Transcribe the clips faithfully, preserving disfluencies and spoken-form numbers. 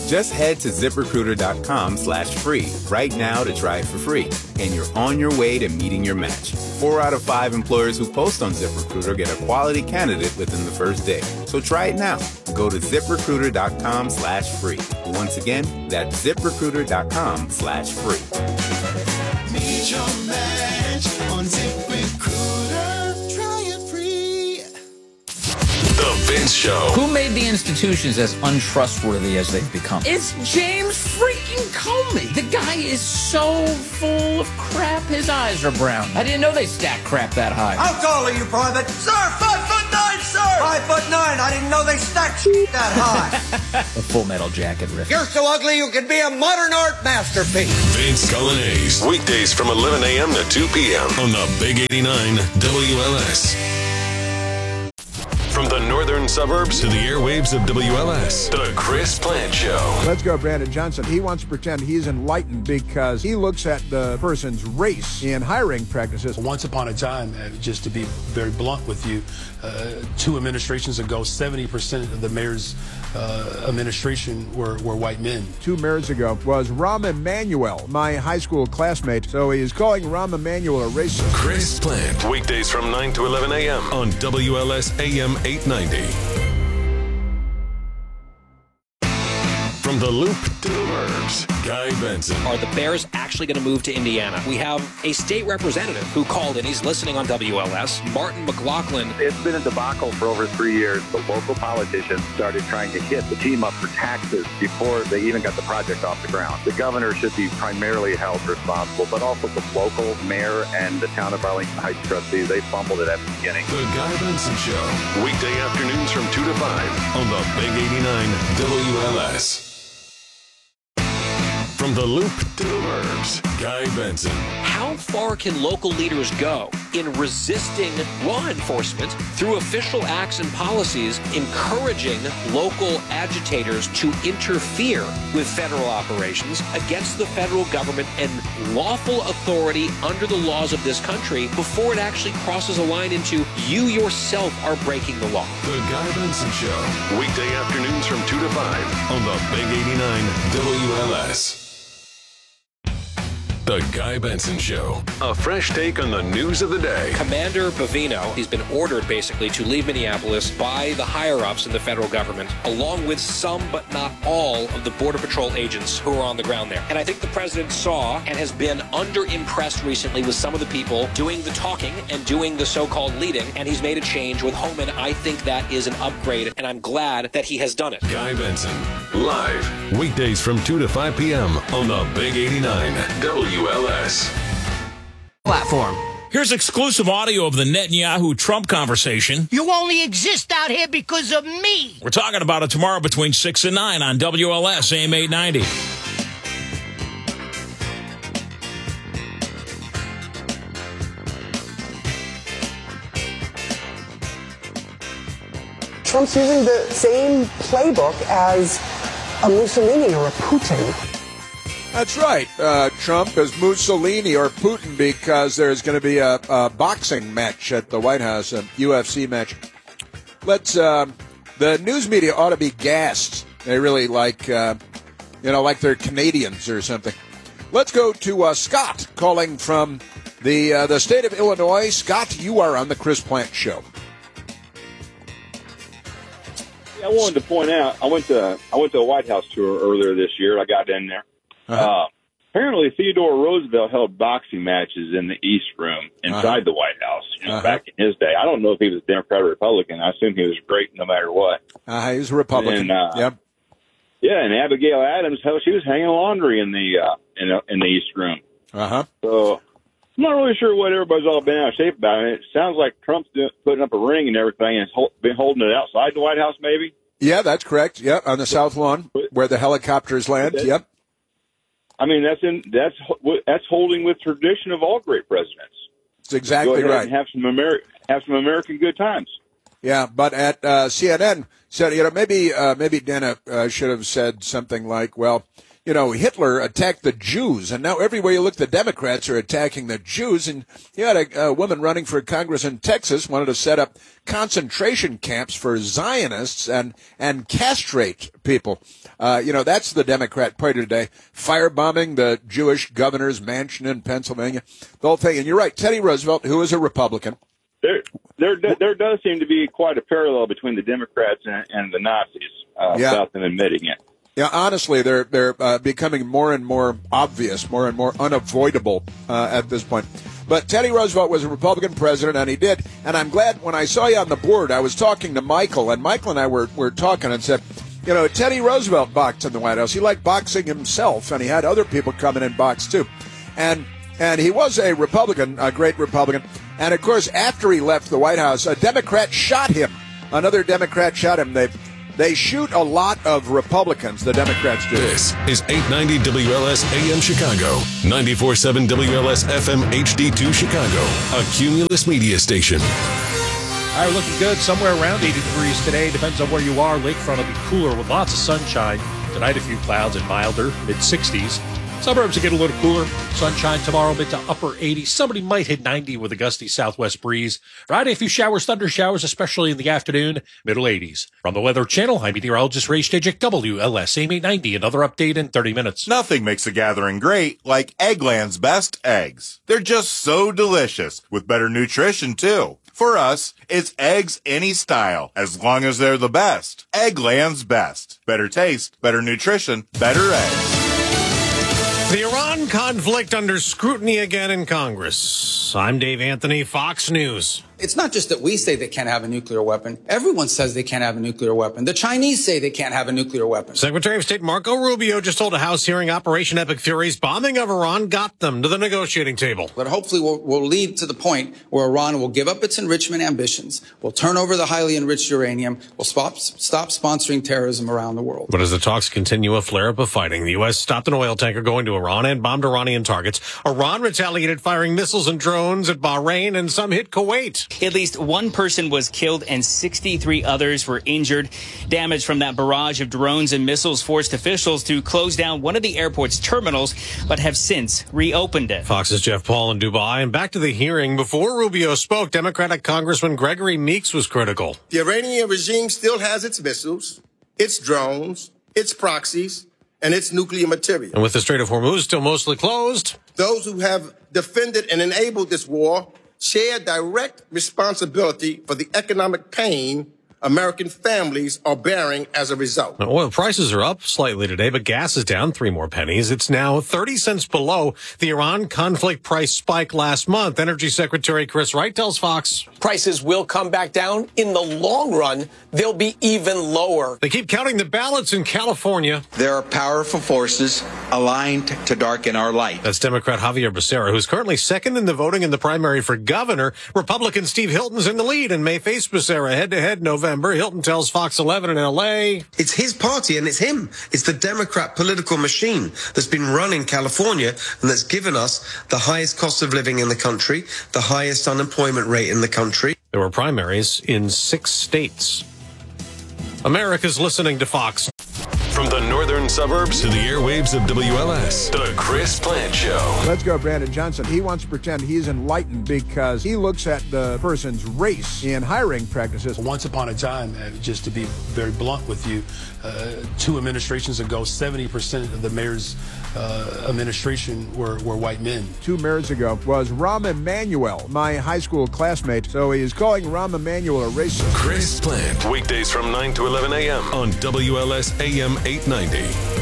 Just head to ZipRecruiter.com slash free right now to try it for free, and you're on your way to meeting your match. Four out of five employers who post on ZipRecruiter get a quality candidate within the first day. So try it now. Go to ZipRecruiter.com slash free. Once again, that's ZipRecruiter.com slash free. Meet your match on ZipRecruiter. Try it free. The Vince Show. Who made the institutions as untrustworthy as they've become? It's James freaking Comey. The guy is so full of crap, his eyes are brown. I didn't know they stacked crap that high. How tall are you, Private? Sir, five foot nine, sir! Five foot nine. I didn't know they stacked shit that high. A Full Metal Jacket riff. You're so ugly you could be a modern art masterpiece. Vince Coglianese. Weekdays from eleven a.m. to two p.m. on the Big eighty-nine W L S. From the northern suburbs to the airwaves of W L S, the Chris Plant Show. Let's go, Brandon Johnson. He wants to pretend he's enlightened because he looks at the person's race in hiring practices. Once upon a time, uh, just to be very blunt with you, uh, two administrations ago, seventy percent of the mayor's uh, administration were, were white men. Two mayors ago was Rahm Emanuel, my high school classmate. So he is calling Rahm Emanuel a racist. Chris Plant, weekdays from nine to eleven a.m. on W L S A M eight ninety. From the Loop to the Burbs, Guy Benson. Are the Bears actually going to move to Indiana? We have a state representative who called in. He's listening on W L S. Martin McLaughlin. It's been a debacle for over three years. The local politicians started trying to hit the team up for taxes before they even got the project off the ground. The governor should be primarily held responsible, but also the local mayor and the town of Arlington Heights trustees. They fumbled it at the beginning. The Guy Benson Show, weekday afternoons from two to five on the Big eighty-nine W L S. From the Loop to the Burbs, Guy Benson. How far can local leaders go in resisting law enforcement through official acts and policies, encouraging local agitators to interfere with federal operations against the federal government and lawful authority under the laws of this country before it actually crosses a line into you yourself are breaking the law? The Guy Benson Show, weekday afternoons from two to five on the Big eighty-nine W L S. The Guy Benson Show, a fresh take on the news of the day. Commander Bavino, he's been ordered basically to leave Minneapolis by the higher-ups in the federal government, along with some but not all of the Border Patrol agents who are on the ground there. And I think the president saw and has been under-impressed recently with some of the people doing the talking and doing the so-called leading, and he's made a change with Homan. I think that is an upgrade, and I'm glad that he has done it. Guy Benson, live, weekdays from two to five p.m. on the Big eighty-nine W L S. Platform. Here's exclusive audio of the Netanyahu-Trump conversation. You only exist out here because of me. We're talking about it tomorrow between six and nine on W L S A M eight ninety. Trump's using the same playbook as a Mussolini or a Putin. That's right. Uh, Trump is Mussolini or Putin because there's going to be a, a boxing match at the White House, a U F C match. Let's. Uh, the news media ought to be gassed. They really like, uh, you know, like they're Canadians or something. Let's go to uh, Scott calling from the uh, the state of Illinois. Scott, you are on the Chris Plant Show. I wanted to point out, I went to I went to a White House tour earlier this year. I got in there. Uh-huh. Uh, apparently, Theodore Roosevelt held boxing matches in the East Room inside uh-huh. the White House you know, uh-huh. back in his day. I don't know if he was Democrat or Republican. I assume he was great no matter what. Uh, he was a Republican. And, uh, yep. Yeah, and Abigail Adams, hell, she was hanging laundry in the uh, in, the, in the East Room. Uh-huh. So I'm not really sure what everybody's all been out of shape about. It sounds like Trump's doing, putting up a ring and everything and has been holding it outside the White House, maybe. Yeah, that's correct. Yep, on the South Lawn where the helicopters land. Yep. I mean, that's in that's that's holding with tradition of all great presidents. That's exactly Go ahead right. And have some Ameri- have some American good times. Yeah, but at uh, C N N said, you know, maybe uh, maybe Dana uh, should have said something like, well, you know, Hitler attacked the Jews, and now everywhere you look, the Democrats are attacking the Jews. And you had a, a woman running for Congress in Texas wanted to set up concentration camps for Zionists and and castrate people. Uh, you know, that's the Democrat Party today, firebombing the Jewish governor's mansion in Pennsylvania, the whole thing. And you're right, Teddy Roosevelt, who is a Republican. There, there, there does seem to be quite a parallel between the Democrats and, and the Nazis, uh, Yeah. without them admitting it. Yeah, honestly, they're they're uh, becoming more and more obvious, more and more unavoidable uh, at this point. But Teddy Roosevelt was a Republican president, and he did. And I'm glad when I saw you on the board, I was talking to Michael, and Michael and I were, were talking and said, you know, Teddy Roosevelt boxed in the White House. He liked boxing himself, and he had other people come in and box too. And and he was a Republican, a great Republican. And, of course, after he left the White House, a Democrat shot him. Another Democrat shot him. They they shoot a lot of Republicans, the Democrats do. This is eight ninety W L S A M Chicago, ninety-four point seven W L S F M H D two Chicago, a Cumulus media station. All right, looking good. Somewhere around eighty degrees today. Depends on where you are. Lakefront will be cooler with lots of sunshine. Tonight, a few clouds and milder, mid sixties. Suburbs will get a little cooler. Sunshine tomorrow, mid to upper eighties. Somebody might hit ninety with a gusty southwest breeze. Friday, a few showers, thunder showers, especially in the afternoon, middle eighties. From the Weather Channel, I'm meteorologist Ray Stajic, W L S A M eight ninety. Another update in thirty minutes. Nothing makes a gathering great like Eggland's best eggs. They're just so delicious, with better nutrition, too. For us, it's eggs any style, as long as they're the best. Eggland's best. Better taste, better nutrition, better eggs. The Iran conflict under scrutiny again in Congress. I'm Dave Anthony, Fox News. It's not just that we say they can't have a nuclear weapon. Everyone says they can't have a nuclear weapon. The Chinese say they can't have a nuclear weapon. Secretary of State Marco Rubio just told a House hearing Operation Epic Fury's bombing of Iran got them to the negotiating table. But hopefully will will lead to the point where Iran will give up its enrichment ambitions, will turn over the highly enriched uranium, will stop, stop sponsoring terrorism around the world. But as the talks continue, a flare-up of fighting. The U S stopped an oil tanker going to Iran and bombed Iranian targets. Iran retaliated, firing missiles and drones at Bahrain, and some hit Kuwait. At least one person was killed and sixty-three others were injured. Damage from that barrage of drones and missiles forced officials to close down one of the airport's terminals, but have since reopened it. Fox's Jeff Paul in Dubai. And back to the hearing. Before Rubio spoke, Democratic Congressman Gregory Meeks was critical. The Iranian regime still has its missiles, its drones, its proxies, and its nuclear material. And with the Strait of Hormuz still mostly closed, those who have defended and enabled this war share direct responsibility for the economic pain American families are bearing as a result. Now, oil prices are up slightly today, but gas is down three more pennies. It's now thirty cents below the Iran conflict price spike last month. Energy Secretary Chris Wright tells Fox prices will come back down. In the long run, they'll be even lower. They keep counting the ballots in California. There are powerful forces aligned to darken our light. That's Democrat Javier Becerra, who's currently second in the voting in the primary for governor. Republican Steve Hilton's in the lead and may face Becerra head-to-head November. Hilton tells Fox eleven in L A it's his party and it's him. It's the Democrat political machine that's been running California and that's given us the highest cost of living in the country, the highest unemployment rate in the country. There were primaries in six states. America's listening to Fox. From the northern suburbs to the airwaves of W L S, The Chris Plant Show. Let's go, Brandon Johnson. He wants to pretend he's enlightened because he looks at the person's race in hiring practices. Once upon a time, uh, just to be very blunt with you, uh, two administrations ago, seventy percent of the mayor's uh, administration were, were white men. Two mayors ago was Rahm Emanuel, my high school classmate. So he is calling Rahm Emanuel a racist. Chris Plant, weekdays from nine to eleven a.m. on W L S A M eight ninety.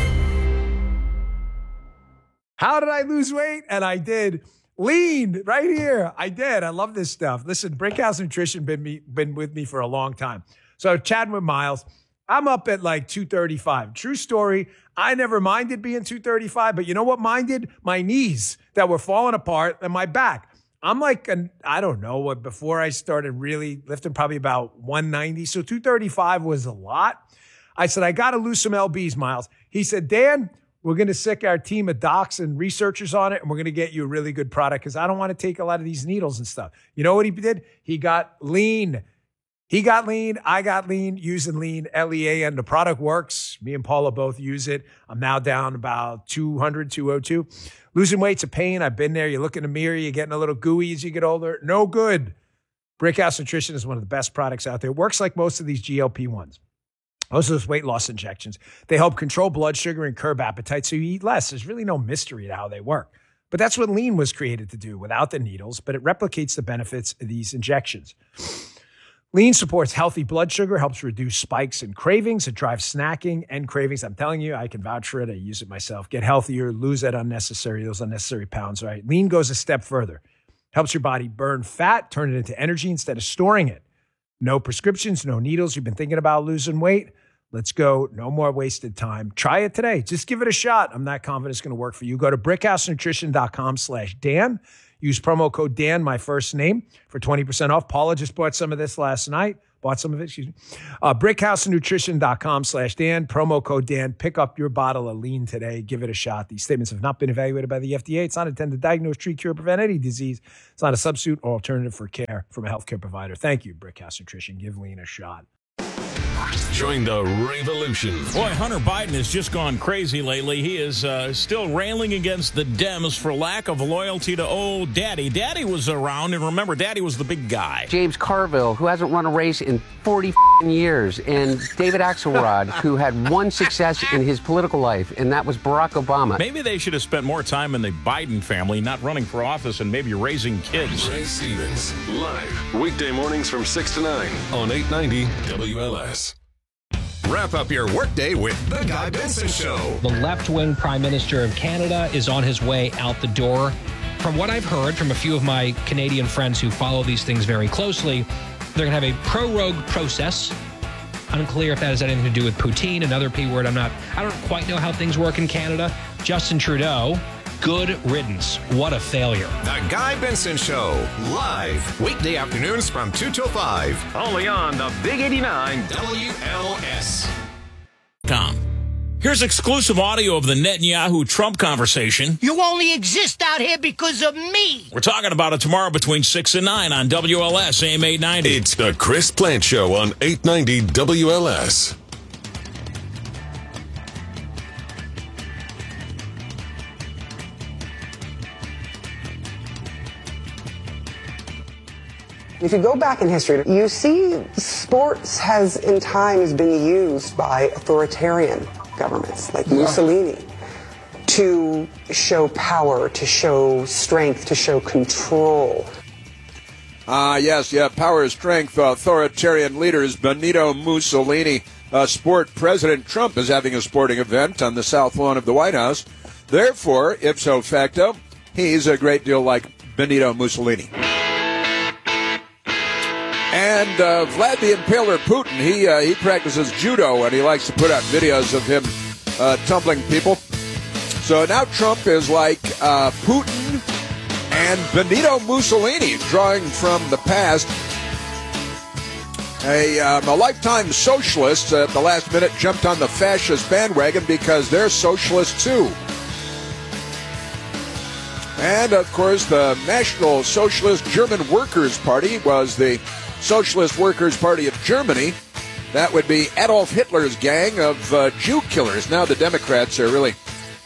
How did I lose weight? And I did. Lean right here. I did. I love this stuff. Listen, Brickhouse Nutrition been me, been with me for a long time. So chatting with Miles, I'm up at like two thirty-five. True story. I never minded being two thirty-five, but you know what minded? My knees that were falling apart and my back. I'm like, an, I don't know what, before I started really lifting, probably about one ninety. So two thirty-five was a lot. I said, I got to lose some L Bs, Miles. He said, Dan, we're going to sick our team of docs and researchers on it, and we're going to get you a really good product because I don't want to take a lot of these needles and stuff. You know what he did? He got lean. He He got lean. I got lean using lean, L E A N. The product works. Me and Paula both use it. I'm now down about two hundred, two oh two. Losing weight's a pain. I've been there. You look in the mirror, you're getting a little gooey as you get older. No good. Brickhouse Nutrition is one of the best products out there. It works like most of these G L P ones. Most of those weight loss injections. They help control blood sugar and curb appetite so you eat less. There's really no mystery to how they work. But that's what lean was created to do without the needles, but it replicates the benefits of these injections. Lean supports healthy blood sugar, helps reduce spikes and cravings. It drives snacking and cravings. I'm telling you, I can vouch for it. I use it myself. Get healthier, lose that unnecessary, those unnecessary pounds, right? Lean goes a step further. Helps your body burn fat, turn it into energy instead of storing it. No prescriptions, no needles. You've been thinking about losing weight? Let's go. No more wasted time. Try it today. Just give it a shot. I'm not confident it's going to work for you. Go to brickhousenutrition.com slash Dan. Use promo code Dan, my first name, for twenty percent off. Paula just bought some of this last night. Bought some of it, excuse me. Uh, brickhousenutrition.com slash Dan. Promo code Dan. Pick up your bottle of lean today. Give it a shot. These statements have not been evaluated by the F D A. It's not intended to diagnose, treat, cure, prevent any disease. It's not a substitute or alternative for care from a healthcare provider. Thank you, Brickhouse Nutrition. Give lean a shot. Join the revolution. Boy, Hunter Biden has just gone crazy lately. He is uh, still railing against the Dems for lack of loyalty to old Daddy. Daddy was around, and remember, Daddy was the big guy. James Carville, who hasn't run a race in forty years, and David Axelrod, who had one success in his political life, and that was Barack Obama. Maybe they should have spent more time in the Biden family, not running for office and maybe raising kids. Ray Stevens, live, weekday mornings from six to nine on eight ninety W L S. Wrap up your workday with The Guy Benson Show. The left-wing Prime Minister of Canada is on his way out the door. From what I've heard from a few of my Canadian friends who follow these things very closely, they're going to have a prorogue process. Unclear if that has anything to do with poutine, another P word. I'm not, I don't quite know how things work in Canada. Justin Trudeau, good riddance. What a failure. The Guy Benson Show, live, weekday afternoons from two till five, only on the Big eighty-nine W L S. Com. Here's exclusive audio of the Netanyahu-Trump conversation. You only exist out here because of me. We're talking about it tomorrow between six and nine on W L S A M eight ninety. It's the Chris Plant Show on eight ninety W L S. If you go back in history, you see sports has in times been used by authoritarian governments like Mussolini to show power, to show strength, to show control. Ah, uh, yes, yeah, power, strength, authoritarian leaders. Benito Mussolini, uh, sport. President Trump is having a sporting event on the south lawn of the White House. Therefore, ipso facto, he's a great deal like Benito Mussolini. And uh, Vlad the Impaler Putin, he uh, he practices judo, and he likes to put out videos of him uh, tumbling people. So now Trump is like uh, Putin and Benito Mussolini, drawing from the past. A, um, a lifetime socialist at the last minute jumped on the fascist bandwagon because they're socialists too. And, of course, the National Socialist German Workers' Party was the Socialist Workers' Party of Germany. That would be Adolf Hitler's gang of uh, Jew killers. Now the Democrats are really...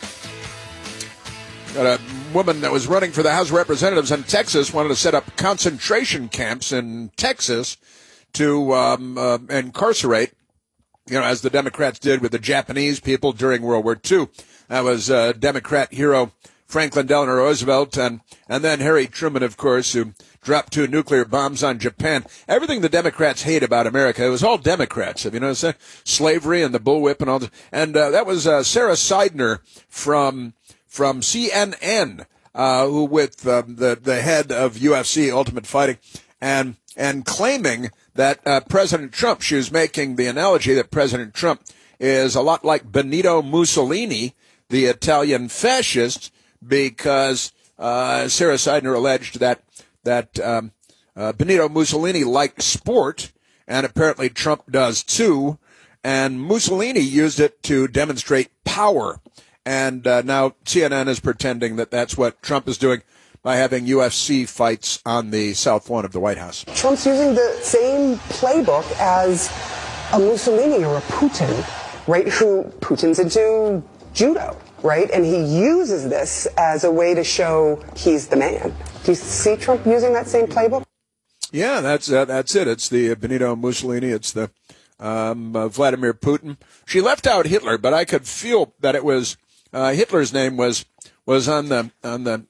Got a woman that was running for the House of Representatives in Texas wanted to set up concentration camps in Texas to um, uh, incarcerate, you know, as the Democrats did with the Japanese people during World War Two. That was uh, Democrat hero Franklin Delano Roosevelt, and, and then Harry Truman, of course, who dropped two nuclear bombs on Japan. Everything the Democrats hate about America, it was all Democrats. Have you noticed that? Slavery and the bullwhip and all that. And uh, that was uh, Sarah Seidner from from C N N, uh, who with um, the the head of U F C, Ultimate Fighting, and and claiming that uh, President Trump, she was making the analogy that President Trump is a lot like Benito Mussolini, the Italian fascist, because uh, Sarah Seidner alleged that that um, uh, Benito Mussolini liked sport, and apparently Trump does too, and Mussolini used it to demonstrate power. And uh, now C N N is pretending that that's what Trump is doing. by having U F C fights on the south lawn of the White House. Trump's using the same playbook as a Mussolini or a Putin, right, who Putin's into judo, right? And he uses this as a way to show he's the man. Do you see Trump using that same playbook? Yeah, that's uh, that's it. It's the Benito Mussolini. It's the um, uh, Vladimir Putin. She left out Hitler, but I could feel that it was uh, Hitler's name was was on the on the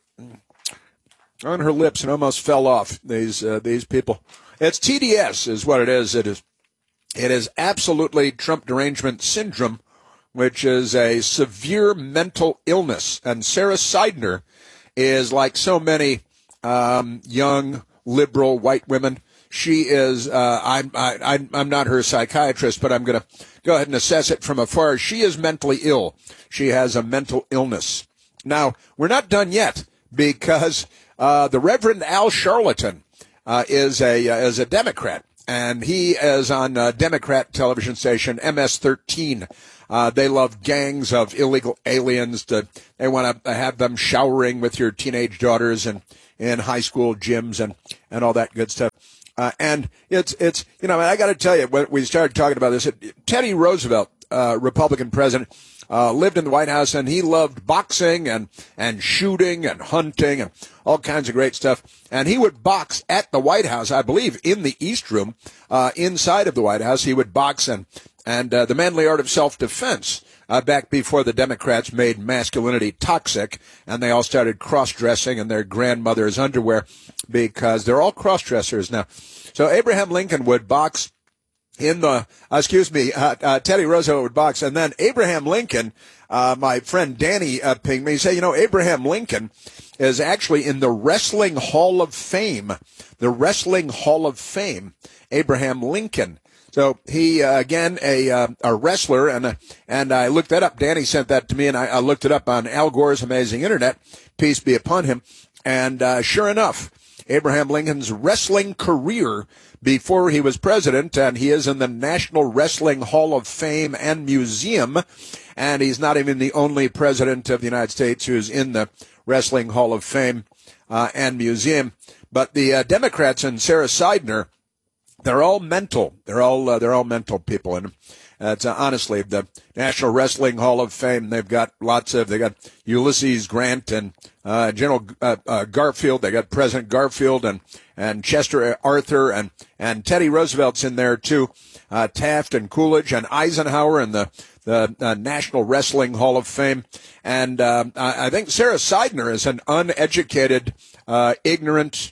on her lips and almost fell off. These uh, these people. It's T D S, is what it is. It is it is absolutely Trump derangement syndrome, which is a severe mental illness. And Sarah Seidner is like so many um, young liberal white women. She is, uh, I'm, I, I'm not her psychiatrist, but I'm going to go ahead and assess it from afar. She is mentally ill. She has a mental illness. Now, we're not done yet because uh, the Reverend Al Sharpton uh, is a uh, is a Democrat, and he is on uh, Democrat television station M S thirteen. Uh, they love gangs of illegal aliens. To, they want to have them showering with your teenage daughters and in high school gyms and, and all that good stuff. Uh, and it's, it's, you know, I got to tell you, when we started talking about this, it, Teddy Roosevelt, uh, Republican president, uh, lived in the White House, and he loved boxing and, and shooting and hunting and all kinds of great stuff. And he would box at the White House, I believe, in the East Room, uh, inside of the White House. He would box and, and, uh, the manly art of self-defense. Uh, back before the Democrats made masculinity toxic, and they all started cross-dressing in their grandmother's underwear, because they're all cross-dressers now. So Abraham Lincoln would box in the, uh, excuse me, uh, uh, Teddy Roosevelt would box, and then Abraham Lincoln, uh, my friend Danny uh, pinged me, he said, you know, Abraham Lincoln is actually in the Wrestling Hall of Fame. The Wrestling Hall of Fame, Abraham Lincoln. So he, uh, again, a uh, a wrestler, and uh, and I looked that up. Danny sent that to me, and I, I looked it up on Al Gore's Amazing Internet. Peace be upon him. And uh, sure enough, Abraham Lincoln's wrestling career before he was president, and he is in the National Wrestling Hall of Fame and Museum, and he's not even the only president of the United States who's in the Wrestling Hall of Fame uh, and Museum. But the uh, Democrats and Sarah Seidner, they're all mental. They're all uh, they're all mental people, and uh, it's uh, honestly the National Wrestling Hall of Fame. They've got lots of. They got Ulysses Grant and uh, General uh, uh, Garfield. They got President Garfield and and Chester Arthur and and Teddy Roosevelt's in there too. Uh, Taft and Coolidge and Eisenhower and the the uh, National Wrestling Hall of Fame. And uh, I think Sarah Seidner is an uneducated, uh, ignorant.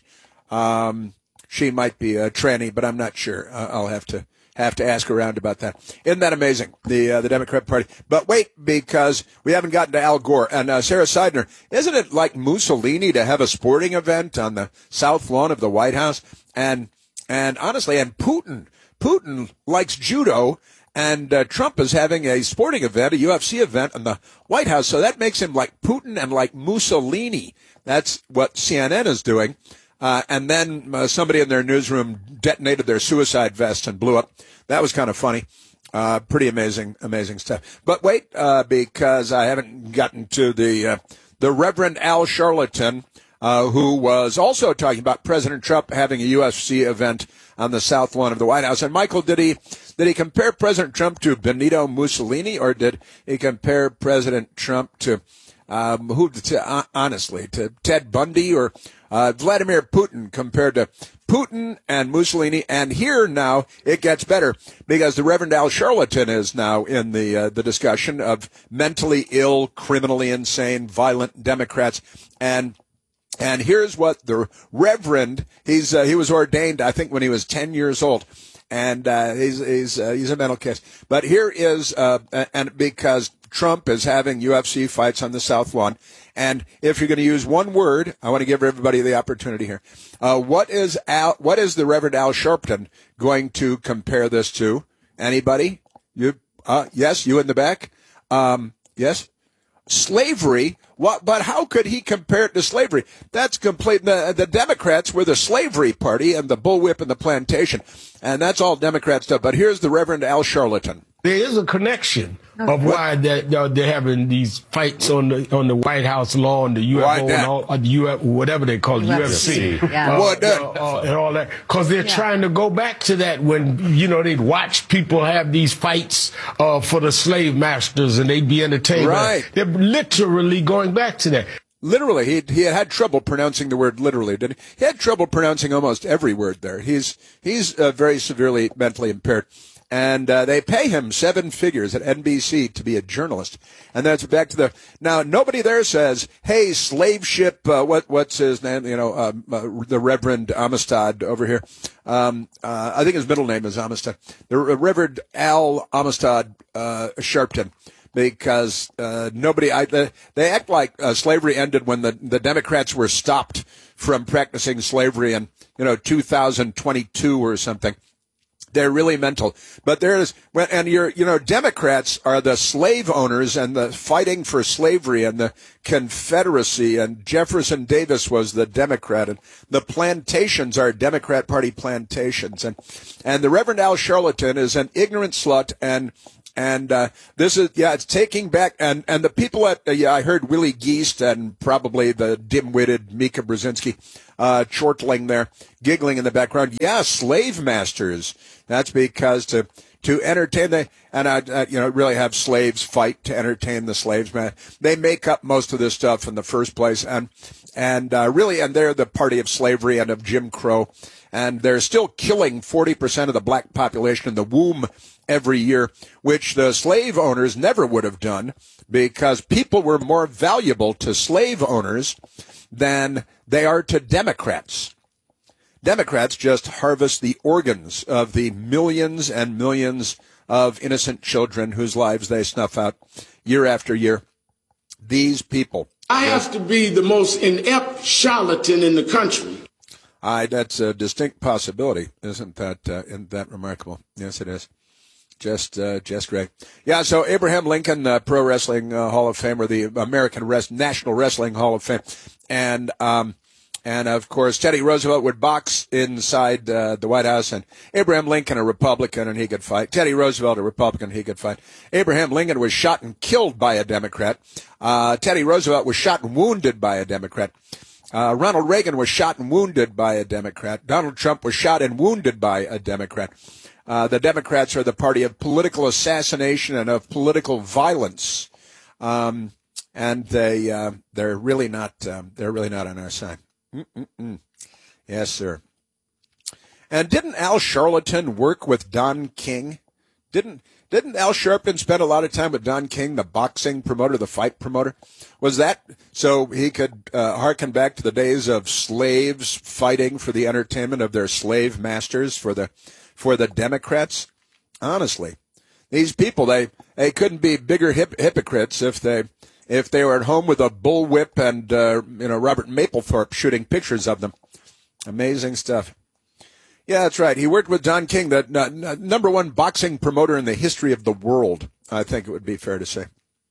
Um, She might be a tranny, but I'm not sure. Uh, I'll have to have to ask around about that. Isn't that amazing? The uh, the Democrat Party. But wait, because we haven't gotten to Al Gore and uh, Sarah Seidner. Isn't it like Mussolini to have a sporting event on the south lawn of the White House? And and honestly, and Putin Putin likes judo, and uh, Trump is having a sporting event, a U F C event in the White House. So that makes him like Putin and like Mussolini. That's what C N N is doing. Uh, and then uh, somebody in their newsroom detonated their suicide vest and blew up. That was kind of funny. Uh, pretty amazing, amazing stuff. But wait, uh, because I haven't gotten to the, uh, the Reverend Al Sharpton, uh, who was also talking about President Trump having a U F C event on the south lawn of the White House. And Michael, did he, did he compare President Trump to Benito Mussolini, or did he compare President Trump to, um, who, to, uh, honestly, to Ted Bundy or, Uh, Vladimir Putin compared to Putin and Mussolini? And here now it gets better, because the Reverend Al Sharpton is now in the uh, the discussion of mentally ill, criminally insane, violent Democrats. And and here's what the Reverend, he's uh, he was ordained, I think, when he was ten years old. And uh, he's he's uh, he's a mental case. But here is uh, and because Trump is having U F C fights on the South Lawn, and if you're going to use one word, I want to give everybody the opportunity here. Uh, what is Al? What is the Reverend Al Sharpton going to compare this to? Anybody? You? Uh, yes, you in the back. Um, yes, slavery. What? But how could he compare it to slavery? That's complete. The, the Democrats were the slavery party and the bullwhip and the plantation, and that's all Democrats do. But here's the Reverend Al Sharpton. There is a connection of why that uh, they're having these fights on the on the White House lawn, the U F O, and all, uh, the U F, whatever they call it, U F C, Yeah. uh, What that? uh, uh, and all that, because they're Yeah. trying to go back to that when you know they'd watch people have these fights uh, for the slave masters, and they'd be entertained. Right. They're literally going back to that. Literally, he he had had trouble pronouncing the word literally, didn't he? He had trouble pronouncing almost every word there. He's he's uh, very severely mentally impaired. And uh, they pay him seven figures at N B C to be a journalist. And that's back to the now. Nobody there says, "Hey, slave ship, uh, what what's his name? You know, um, uh, the Reverend Amistad over here. Um, uh, I think his middle name is Amistad. The Reverend Al Amistad uh, Sharpton." Because uh, nobody, I, they, they act like uh, slavery ended when the, the Democrats were stopped from practicing slavery in, you know, two thousand twenty-two or something. They're really mental. But there's, and you're, you know, Democrats are the slave owners and the fighting for slavery and the Confederacy, and Jefferson Davis was the Democrat, and the plantations are Democrat Party plantations. And, and the Reverend Al Sharpton is an ignorant slut, and And uh, this is, yeah, it's taking back, and, and the people at, uh, yeah, I heard Willie Geist and probably the dim-witted Mika Brzezinski uh, chortling there, giggling in the background. Yeah, slave masters. That's because to to entertain the, and I, uh, you know, really have slaves fight to entertain the slaves, man. They make up most of this stuff in the first place, and and uh, really, and they're the party of slavery and of Jim Crow, and they're still killing forty percent of the black population in the womb every year, which the slave owners never would have done, because people were more valuable to slave owners than they are to Democrats. Democrats just harvest the organs of the millions and millions of innocent children whose lives they snuff out year after year. These people. I have to be the most inept charlatan in the country. I, that's a distinct possibility. Isn't that, uh, isn't that remarkable? Yes, it is. Just, uh, just great. Yeah, so Abraham Lincoln, uh, Pro Wrestling uh, Hall of Fame, or the American Rest- National Wrestling Hall of Fame. And, um, and of course, Teddy Roosevelt would box inside uh, the White House, and Abraham Lincoln, a Republican, and he could fight. Teddy Roosevelt, a Republican, he could fight. Abraham Lincoln was shot and killed by a Democrat. Uh, Teddy Roosevelt was shot and wounded by a Democrat. Uh, Ronald Reagan was shot and wounded by a Democrat. Donald Trump was shot and wounded by a Democrat. Uh, the Democrats are the party of political assassination and of political violence, um, and they uh, they're really not um, they're really not on our side. Mm-mm-mm. Yes, sir. And didn't Al Sharpton work with Don King? Didn't didn't Al Sharpton spend a lot of time with Don King, the boxing promoter, the fight promoter? Was that so he could uh, harken back to the days of slaves fighting for the entertainment of their slave masters for the for the Democrats? Honestly, these people, they, they couldn't be bigger hip, hypocrites if they if they were at home with a bullwhip and uh, you know Robert Mapplethorpe shooting pictures of them. Amazing stuff. Yeah, that's right. He worked with Don King, the uh, number one boxing promoter in the history of the world, I think it would be fair to say.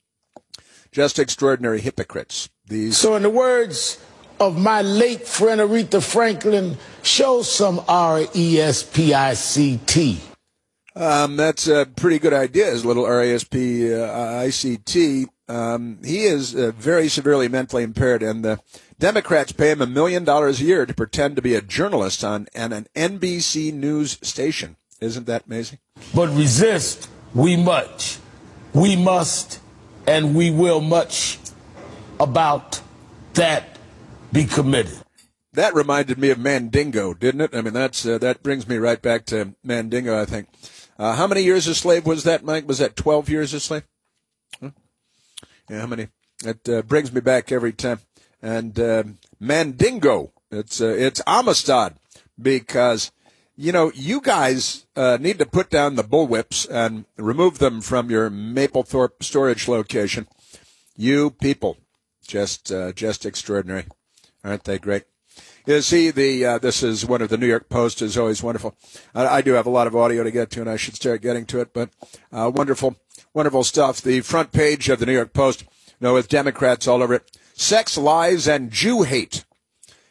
Just extraordinary hypocrites. These. So in the words of my late friend Aretha Franklin, show some R E S P I C T. Um, that's a pretty good idea, his little R E S P I C T. Um, he is uh, very severely mentally impaired, and the Democrats pay him a million dollars a year to pretend to be a journalist on, on an N B C News station. Isn't that amazing? But resist we much. We must and we will much about that be committed. That reminded me of Mandingo, didn't it? I mean, that's uh, that brings me right back to Mandingo, I think. Uh, how many years a slave was that, Mike? Was that twelve years a slave? Huh? Yeah, how many? It uh, brings me back every time. And uh, Mandingo, it's uh, it's Amistad, because, you know, you guys uh, need to put down the bullwhips and remove them from your Mapplethorpe storage location. You people, just uh, just extraordinary. Aren't they great? You see, the uh, this is one of the New York Post is always wonderful. I, I do have a lot of audio to get to, and I should start getting to it, but uh, wonderful, wonderful stuff. The front page of the New York Post, you know, with Democrats all over it. Sex, lies, and Jew hate.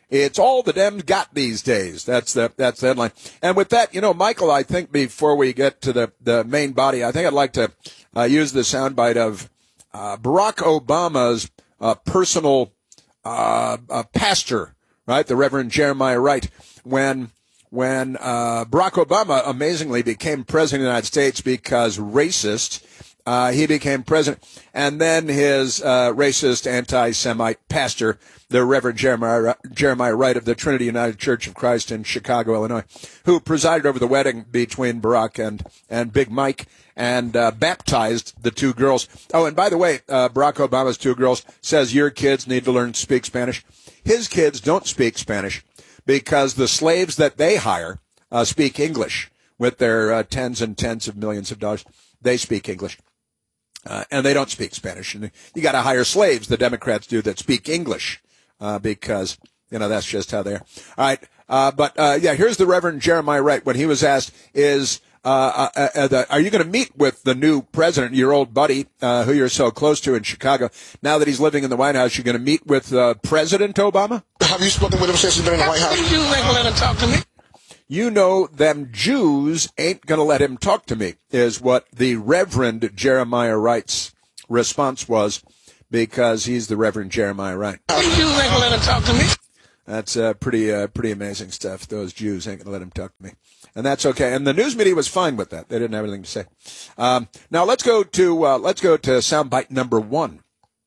It's all the Dems got these days. That's the that's the headline. And with that, you know, Michael, I think before we get to the, the main body, I think I'd like to uh, use the soundbite of uh, Barack Obama's uh, personal uh, uh, pastor, right, the Reverend Jeremiah Wright, when when uh, Barack Obama amazingly became president of the United States because racist. Uh, he became president, and then his uh, racist, anti-Semite pastor, the Reverend Jeremiah, Jeremiah Wright of the Trinity United Church of Christ in Chicago, Illinois, who presided over the wedding between Barack and, and Big Mike and uh, baptized the two girls. Oh, and by the way, uh, Barack Obama's two girls says your kids need to learn to speak Spanish. His kids don't speak Spanish because the slaves that they hire uh, speak English with their uh, tens and tens of millions of dollars. They speak English. Uh, and they don't speak Spanish. And you got to hire slaves, the Democrats do, that speak English, uh, because, you know, that's just how they are. All right. Uh, but, uh, yeah, here's the Reverend Jeremiah Wright when he was asked, is, uh, uh, uh the, are you going to meet with the new president, your old buddy, uh, who you're so close to in Chicago? Now that he's living in the White House, you're going to meet with, uh, President Obama? Have you spoken with him since he's been in the White House? You ain't gonna let him talk to me. You know, them Jews ain't going to let him talk to me, is what the Reverend Jeremiah Wright's response was, because he's the Reverend Jeremiah Wright. You ain't going to let him talk to me. That's uh, pretty uh, pretty amazing stuff. Those Jews ain't going to let him talk to me. And that's okay. And the news media was fine with that. They didn't have anything to say. Um, now let's go to uh, let's go to soundbite number one.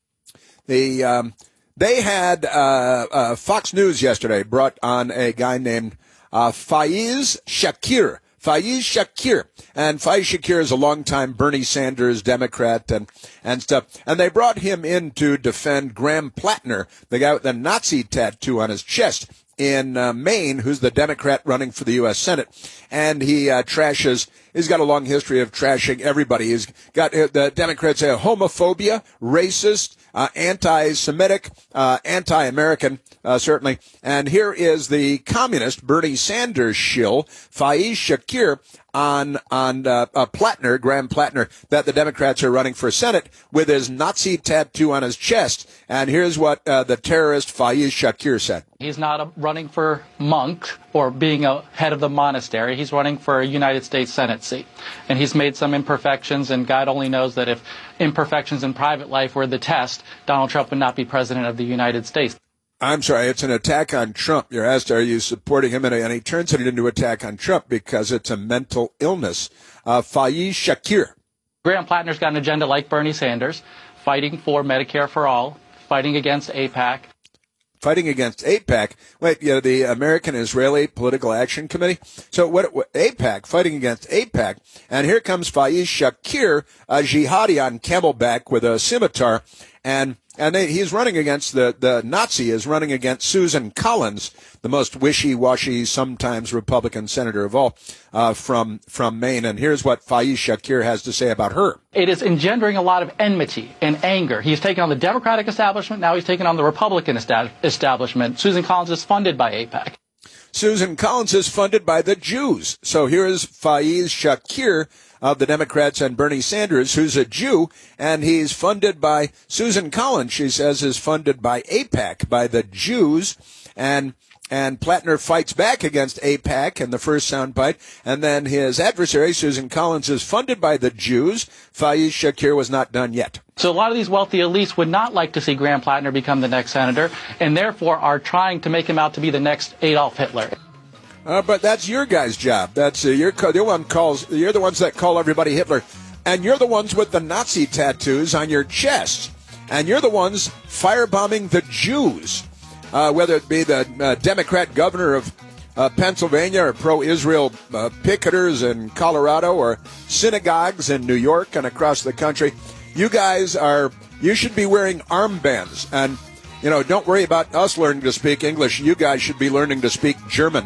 The um, they had uh, uh, Fox News yesterday brought on a guy named Uh, Faiz Shakir. Faiz Shakir. And Faiz Shakir is a longtime Bernie Sanders Democrat and, and stuff. And they brought him in to defend Graham Plattner, the guy with the Nazi tattoo on his chest in uh, Maine, who's the Democrat running for the U S Senate. And he uh, trashes, he's got a long history of trashing everybody. He's got, uh, the Democrats say, homophobia, racist, uh, anti-Semitic, uh, anti-American, uh, certainly. And here is the communist Bernie Sanders shill, Faiz Shakir, on on uh, uh, Plattner, Graham Plattner, that the Democrats are running for Senate with his Nazi tattoo on his chest. And here's what uh, the terrorist Faiz Shakir said. He's not a, running for monk or being a head of the monastery. He's running for a United States Senate seat. And he's made some imperfections, and God only knows that if imperfections in private life were the test, Donald Trump would not be president of the United States. I'm sorry, it's an attack on Trump. You're asked, are you supporting him? And he turns it into an attack on Trump because it's a mental illness. Uh, Faiz Shakir. Graham Plattner's got an agenda like Bernie Sanders, fighting for Medicare for all, fighting against AIPAC. Fighting against AIPAC. Wait, you know, the American Israeli Political Action Committee. So what, what AIPAC, fighting against AIPAC. And here comes Faiz Shakir, a jihadi on camelback with a scimitar. And And they, he's running against the, the Nazi is running against Susan Collins, the most wishy-washy, sometimes Republican senator of all, uh, from, from Maine. And here's what Faiz Shakir has to say about her. It is engendering a lot of enmity and anger. He's taken on the Democratic establishment. Now he's taken on the Republican esta- establishment. Susan Collins is funded by AIPAC. Susan Collins is funded by the Jews. So here is Faiz Shakir of the Democrats and Bernie Sanders, who's a Jew, and he's funded by Susan Collins, she says, is funded by AIPAC, by the Jews, and and Plattner fights back against AIPAC in the first soundbite, and then his adversary, Susan Collins, is funded by the Jews. Faiz Shakir was not done yet. So a lot of these wealthy elites would not like to see Graham Plattner become the next senator, and therefore are trying to make him out to be the next Adolf Hitler. Uh, but that's your guys' job. That's uh, your the one calls. You're the ones that call everybody Hitler, and you're the ones with the Nazi tattoos on your chest, and you're the ones firebombing the Jews, uh, whether it be the uh, Democrat governor of uh, Pennsylvania or pro-Israel uh, picketers in Colorado or synagogues in New York and across the country. You guys are. You should be wearing armbands, and you know, don't worry about us learning to speak English. You guys should be learning to speak German.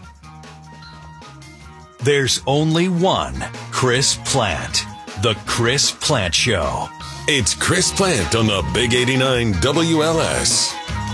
There's only one Chris Plant. The Chris Plant Show. It's Chris Plant on the Big eighty-nine W L S.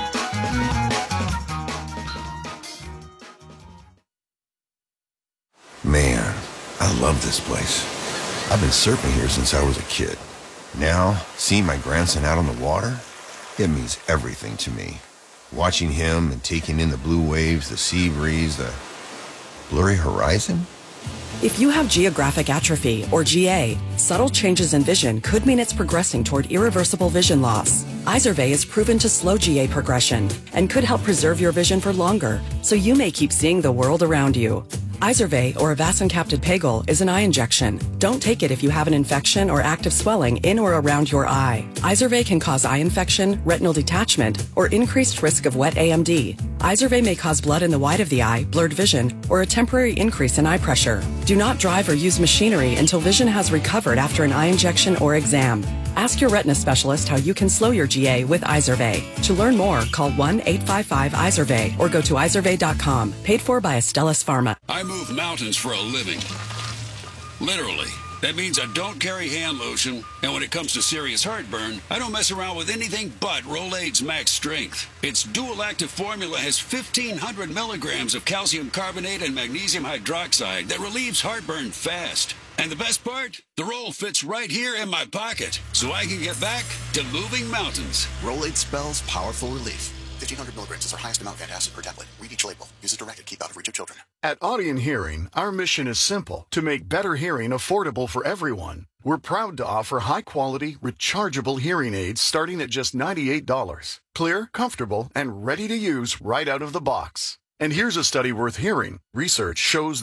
Man, I love this place. I've been surfing here since I was a kid. Now, seeing my grandson out on the water, it means everything to me. Watching him and taking in the blue waves, the sea breeze, the blurry horizon? If you have geographic atrophy, or G A, subtle changes in vision could mean it's progressing toward irreversible vision loss. Izervay is proven to slow G A progression and could help preserve your vision for longer, so you may keep seeing the world around you. Izervay, or avacincaptad pegol, is an eye injection. Don't take it if you have an infection or active swelling in or around your eye. Izervay can cause eye infection, retinal detachment, or increased risk of wet A M D. Izervay may cause blood in the white of the eye, blurred vision, or a temporary increase in eye pressure. Do not drive or use machinery until vision has recovered after an eye injection or exam. Ask your retina specialist how you can slow your G A with Izervay. To learn more, call one eight five five Izervay or go to izervay dot com. Paid for by Astellas Pharma. I move mountains for a living. Literally. That means I don't carry hand lotion, and when it comes to serious heartburn, I don't mess around with anything but Rolaids Max Strength. Its dual active formula has fifteen hundred milligrams of calcium carbonate and magnesium hydroxide that relieves heartburn fast. And the best part? The roll fits right here in my pocket, so I can get back to moving mountains. Rolaids spells powerful relief. fifteen hundred milligrams is our highest amount of antacid per tablet. Read each label. Use as directed. Keep out of reach of children. At Audien Hearing, our mission is simple: to make better hearing affordable for everyone. We're proud to offer high-quality, rechargeable hearing aids starting at just ninety-eight dollars. Clear, comfortable, and ready to use right out of the box. And here's a study worth hearing. Research shows that